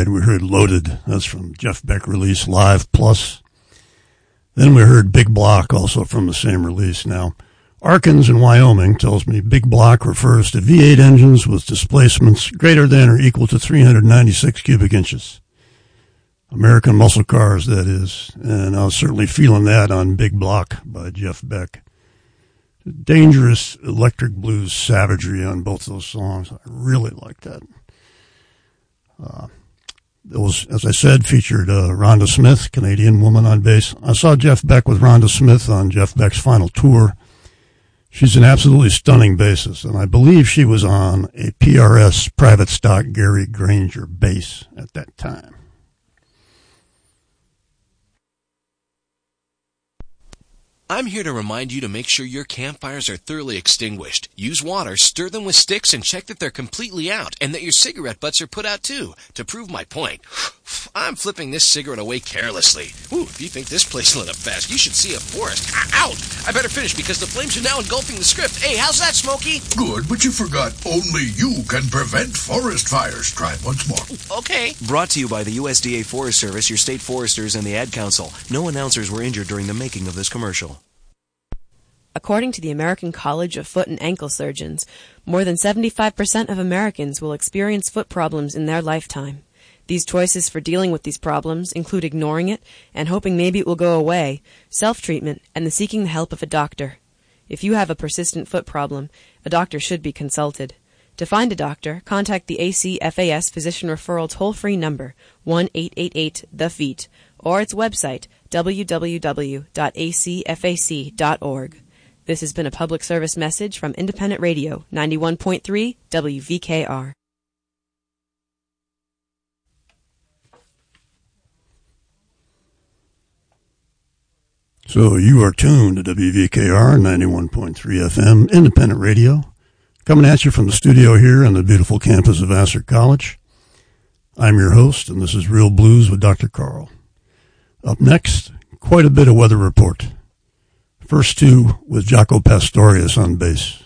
side, we heard Loaded. That's from Jeff Beck release, Live Plus. Then we heard Big Block, also from the same release. Now, Arkins in Wyoming tells me Big Block refers to V8 engines with displacements greater than or equal to 396 cubic inches. American muscle cars, that is. And I was certainly feeling that on Big Block by Jeff Beck. Dangerous electric blues savagery on both those songs. I really like that. Those, as I said, featured Rhonda Smith, Canadian woman on bass. I saw Jeff Beck with Rhonda Smith on Jeff Beck's final tour. She's an absolutely stunning bassist, and I believe she was on a PRS private stock Gary Granger bass at that time. I'm here to remind you to make sure your campfires are thoroughly extinguished. Use water, stir them with sticks, and check that they're completely out, and that your cigarette butts are put out too. To prove my point, I'm flipping this cigarette away carelessly. Ooh, if you think this place lit up fast, you should see a forest. Out! I better finish because the flames are now engulfing the script. Hey, how's that, Smokey? Good, but you forgot only you can prevent forest fires. Try it once more. Okay. Brought to you by the USDA Forest Service, your state foresters, and the Ad Council. No announcers were injured during the making of this commercial. According to the American College of Foot and Ankle Surgeons, more than 75% of Americans will experience foot problems in their lifetime. These choices for dealing with these problems include ignoring it and hoping maybe it will go away, self-treatment, and the seeking the help of a doctor. If you have a persistent foot problem, a doctor should be consulted. To find a doctor, contact the ACFAS Physician Referral toll-free number, 1-888-THE-FEET, or its website, www.acfac.org. This has been a public service message from Independent Radio, 91.3 WVKR. So you are tuned to WVKR 91.3 FM, Independent Radio, coming at you from the studio here on the beautiful campus of Vassar College. I'm your host, and this is Real Blues with Dr. Carl. Up next, quite a bit of weather report. First two with Jaco Pastorius on bass.